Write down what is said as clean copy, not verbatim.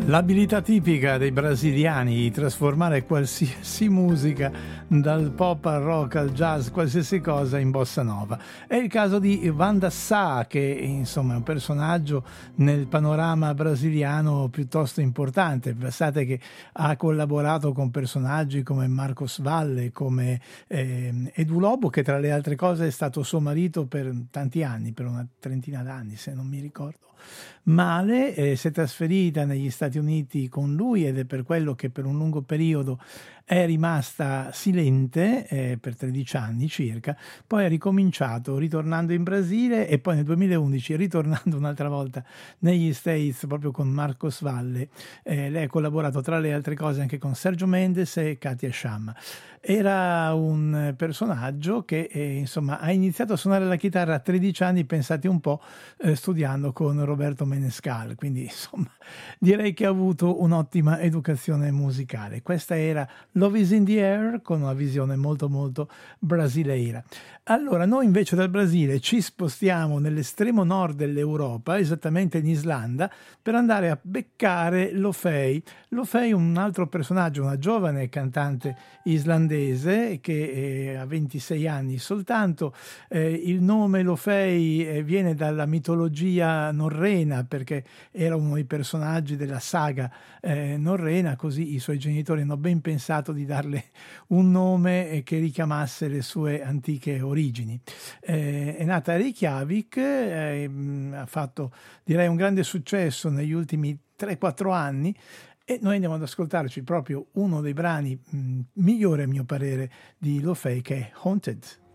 L'abilità tipica dei brasiliani di trasformare qualsiasi musica, dal pop al rock al jazz, qualsiasi cosa, in bossa nova. È il caso di Wanda Sá, che insomma è un personaggio nel panorama brasiliano piuttosto importante. Pensate che ha collaborato con personaggi come Marcos Valle, come Edu Lobo, che tra le altre cose è stato suo marito per tanti anni, per una trentina d'anni se non mi ricordo male. Si è trasferita negli Stati Uniti con lui ed è per quello che per un lungo periodo è rimasta silente, per 13 anni circa, poi ha ricominciato ritornando in Brasile e poi nel 2011 ritornando un'altra volta negli States proprio con Marcos Valle. Lei ha collaborato tra le altre cose anche con Sergio Mendes e Katia Sciamma. Era un personaggio che insomma ha iniziato a suonare la chitarra a 13 anni, pensate un po', studiando con Roberto Menescal, quindi insomma direi che ha avuto un'ottima educazione musicale. Questa era Love is in the Air, con una visione molto molto brasileira. Allora noi invece dal Brasile ci spostiamo nell'estremo nord dell'Europa, esattamente in Islanda, per andare a beccare Lofei. Lofei è un altro personaggio, una giovane cantante islandese che ha 26 anni soltanto. Il nome Lofei viene dalla mitologia norrena, perché era uno dei personaggi della saga norrena, così i suoi genitori hanno ben pensato di darle un nome che richiamasse le sue antiche origini. È nata a Reykjavik, ha fatto direi un grande successo negli ultimi 3-4 anni e noi andiamo ad ascoltarci proprio uno dei brani migliori a mio parere di Lofei, che è Haunted.